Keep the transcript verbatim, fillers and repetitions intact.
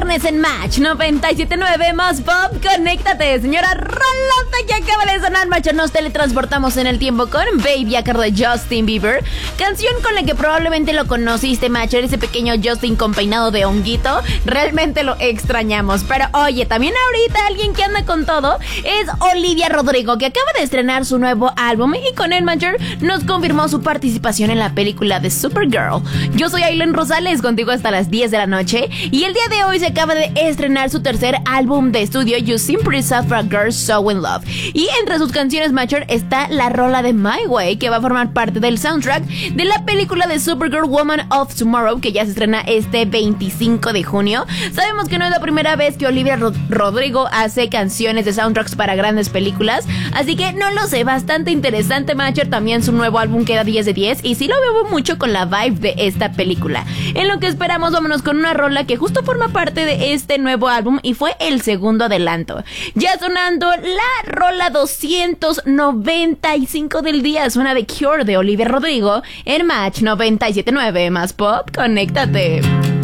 viernes en Match noventa y siete punto nueve más Pop. Conéctate, señora Rolota que acaba de sonar, macho. Nos teletransportamos en el tiempo con Baby a cargo de Justin Bieber, canción con la que probablemente lo conociste, macho. Ese pequeño Justin con peinado de honguito, realmente lo extrañamos. Pero oye, también ahorita alguien que anda con todo es Olivia Rodrigo, que acaba de estrenar su nuevo álbum y con él, macho, nos confirmó su participación en la película de Supergirl. Yo soy Ailen Rosales, contigo hasta las diez de la noche, y el día de hoy se acaba de estrenar su tercer álbum de estudio, You Seem Pretty Soft for a Girl So In Love, y entre sus canciones, macho, está la rola de My Way, que va a formar parte del soundtrack de la película de Supergirl Woman of Tomorrow, que ya se estrena este veinticinco de junio. Sabemos que no es la primera vez que Olivia Rod- Rodrigo hace canciones de soundtracks para grandes películas, así que no lo sé, bastante interesante, macho. También su nuevo álbum queda diez de diez, y sí lo veo mucho con la vibe de esta película. En lo que esperamos, vámonos con una rola que justo forma parte de este nuevo álbum y fue el segundo adelanto. Ya sonando la rola doscientos noventa y cinco del día, suena de Cure de Olivia Rodrigo en Match noventa y siete punto nueve más Pop. Conéctate.